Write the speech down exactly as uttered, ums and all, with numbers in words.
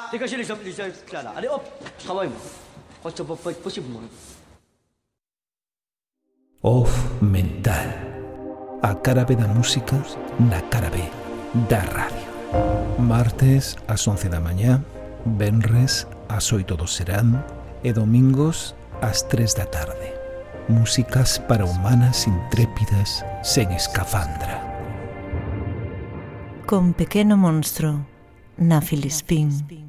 这个是你想你想下啦，你哦，好不好？我这不不不是不。 Off Mental. A cara B da música na cara B da radio. Martes ás once da mañá, venres ás oito do serán e domingos ás tres da tarde. Músicas para humanas intrépidas sen escafandra. Con Pequeno Monstro na Filispín.